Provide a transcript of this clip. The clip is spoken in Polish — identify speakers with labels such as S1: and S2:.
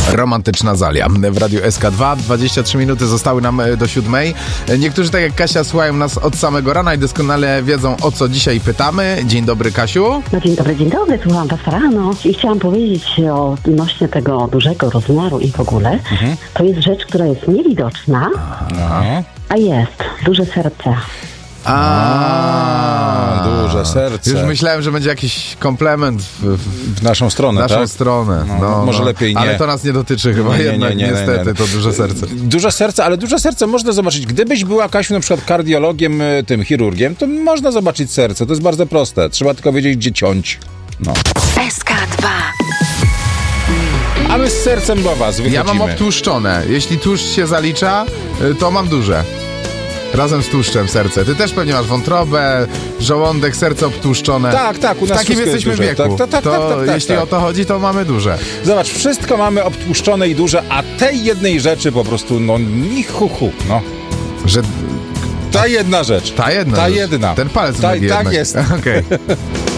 S1: Romantyczna Zalia w Radiu SK2. 23 minuty zostały nam do 7. Niektórzy, tak jak Kasia, słuchają nas od samego rana i doskonale wiedzą, o co dzisiaj pytamy. Dzień dobry, Kasiu.
S2: No dzień dobry. Słucham was rano i chciałam powiedzieć odnośnie tego dużego rozmiaru i w ogóle. To jest rzecz, która jest niewidoczna, a jest duże serce.
S3: Duże serce.
S1: Już myślałem, że będzie jakiś komplement
S3: w naszą stronę,
S1: naszą
S3: tak?
S1: stronę.
S3: Może lepiej nie.
S1: Ale to nas nie dotyczy chyba jednak, niestety, to duże serce.
S3: Duże serce, ale duże serce można zobaczyć. Gdybyś była, Kasiu, na przykład kardiologiem, tym chirurgiem, to można zobaczyć serce. To jest bardzo proste. Trzeba tylko wiedzieć, gdzie ciąć.
S4: SK2.
S3: A my z sercem do was wychodzimy.
S1: Ja mam obtłuszczone. Jeśli tłuszcz się zalicza, to mam duże. Razem z tłuszczem serce. Ty też pewnie masz wątrobę, żołądek, serce obtłuszczone.
S3: Tak, u nas
S1: w takim jesteśmy
S3: jest
S1: wieku.
S3: Tak,
S1: jeśli o to chodzi, to mamy duże.
S3: Zobacz, wszystko mamy obtłuszczone i duże, a tej jednej rzeczy po prostu, ni hu,
S1: Że
S3: Ta jedna rzecz.
S1: ta jedna.
S3: Ta jedna.
S1: Ten palec
S3: Tak
S1: jednak.
S3: jest.
S1: Okej.